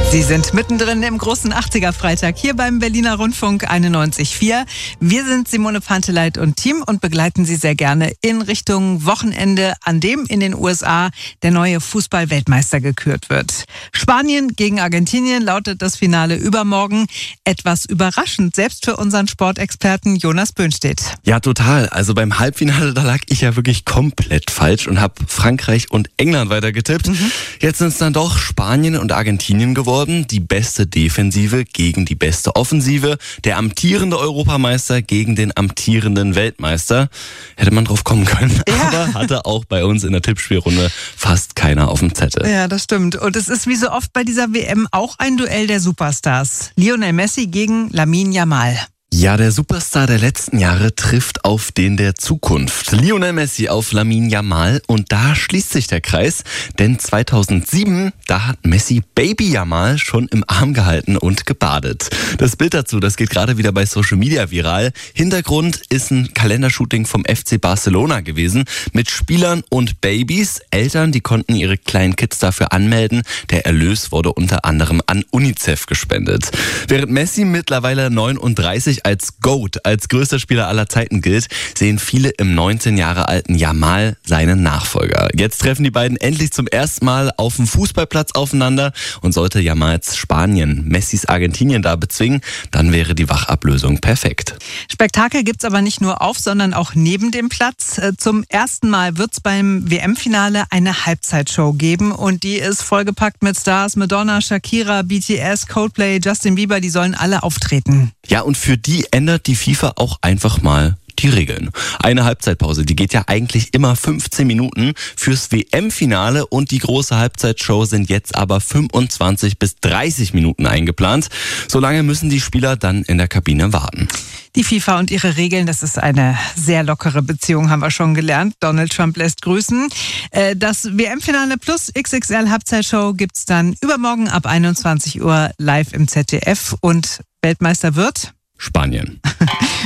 Sie sind mittendrin im großen 80er-Freitag hier beim Berliner Rundfunk 91.4. Wir sind Simone Panteleit und Team und begleiten Sie sehr gerne in Richtung Wochenende, an dem in den USA der neue Fußball-Weltmeister gekürt wird. Spanien gegen Argentinien lautet das Finale übermorgen. Etwas überraschend, selbst für unseren Sportexperten Jonas Böhnstedt. Ja, total. Also beim Halbfinale, da lag ich ja wirklich komplett falsch und habe Frankreich und England weitergetippt. Jetzt sind es dann doch Spanien und Argentinien geworden. Die beste Defensive gegen die beste Offensive. Der amtierende Europameister gegen den amtierenden Weltmeister. Hätte man drauf kommen können. Ja. Aber hatte auch bei uns in der Tippspielrunde fast keiner auf dem Zettel. Ja, das stimmt. Und es ist wie so oft bei dieser WM auch ein Duell der Superstars. Lionel Messi gegen Lamine Yamal. Ja, der Superstar der letzten Jahre trifft auf den der Zukunft. Lionel Messi auf Lamine Yamal, und da schließt sich der Kreis, denn 2007, da hat Messi Baby Yamal schon im Arm gehalten und gebadet. Das Bild dazu, das geht gerade wieder bei Social Media viral. Hintergrund ist ein Kalendershooting vom FC Barcelona gewesen mit Spielern und Babys. Eltern, die konnten ihre kleinen Kids dafür anmelden. Der Erlös wurde unter anderem an UNICEF gespendet. Während Messi mittlerweile 39 als GOAT, als größter Spieler aller Zeiten gilt, sehen viele im 19 Jahre alten Yamal seinen Nachfolger. Jetzt treffen die beiden endlich zum ersten Mal auf dem Fußballplatz aufeinander, und sollte Yamals Spanien Messis Argentinien da bezwingen, dann wäre die Wachablösung perfekt. Spektakel gibt's aber nicht nur auf, sondern auch neben dem Platz. Zum ersten Mal wird's beim WM-Finale eine Halbzeitshow geben, und die ist vollgepackt mit Stars. Madonna, Shakira, BTS, Coldplay, Justin Bieber, die sollen alle auftreten. Ja, und für die ändert die FIFA auch einfach mal die Regeln. Eine Halbzeitpause, die geht ja eigentlich immer 15 Minuten fürs WM-Finale, und die große Halbzeitshow sind jetzt aber 25 bis 30 Minuten eingeplant. So lange müssen die Spieler dann in der Kabine warten. Die FIFA und ihre Regeln, das ist eine sehr lockere Beziehung, haben wir schon gelernt. Donald Trump lässt grüßen. Das WM-Finale plus XXL Halbzeitshow gibt's dann übermorgen ab 21 Uhr live im ZDF, und Weltmeister wird Spanien.